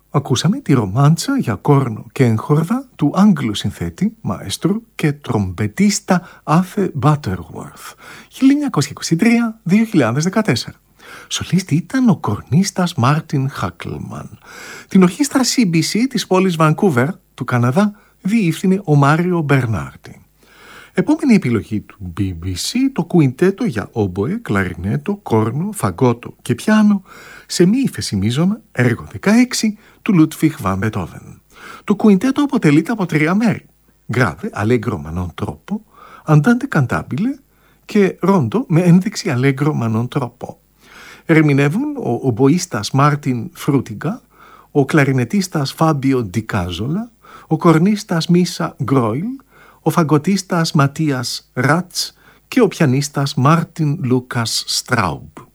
Ακούσαμε τη ρομάντσα για κόρνο και έγχορδα του Άγγλου συνθέτη, μαέστρου και τρομπετίστα Άθε Butterworth, 1923-2014. Σολίστη ήταν ο κορνίστας Μάρτιν Χάκλμαν. Την ορχήστρα CBC της πόλης Βανκούβερ του Καναδά διεύθυνε ο Μάριο Μπερνάρντι. Επόμενη επιλογή του BBC, το κουιντέτο για όμποε, κλαρινέτο, κόρνο, φαγκότο και πιάνο σε μη ύφεση έργο 16 του Λούτβιχ βαν Μπετόβεν. Το κουιντέτο αποτελείται από 3 μέρη: γκράβε, αλέγκρο ma non troppo, αντάντε καντάμπιλε και ρόντο με ένδειξη αλέγκρο ma non troppo. Ερμηνεύουν ο ομποίστας Μάρτιν Φρούτιγκα, ο κλαρινετίστας Φάμπιο Ντικάζολα, ο κορνίστας Μίσα Γκρόιλ, ο φαγκοτίστας Ματίας Ράτς και ο πιανίστας Μάρτιν Λούκας Στράουμπ.